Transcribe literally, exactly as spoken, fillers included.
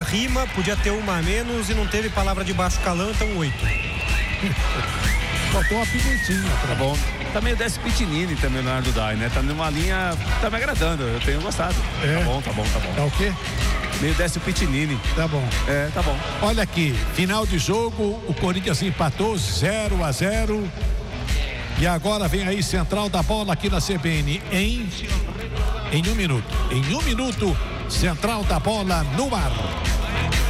rima, podia ter uma a menos e não teve palavra de baixo calão, então oito. Botou uma pimentinha. Tá bom. Tá meio Décio Pitinini também, Leonardo Dai, né? Tá numa linha, tá me agradando, eu tenho gostado. É. Tá bom, tá bom, tá bom. Tá o quê? Meio Décio Pitinini. Tá bom. É, tá bom. Olha aqui, final de jogo, o Corinthians empatou zero a zero. E agora vem aí central da bola aqui na C B N em, em um minuto. Em um minuto, central da bola no ar.